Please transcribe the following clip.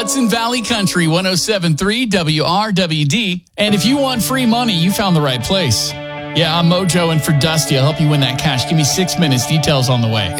Hudson Valley Country 107.3 WRWD. And if you want free money, you found the right place. Yeah, I'm Mojo, and for Dusty, I'll help you win that cash. Give me 6 minutes. Details on the way.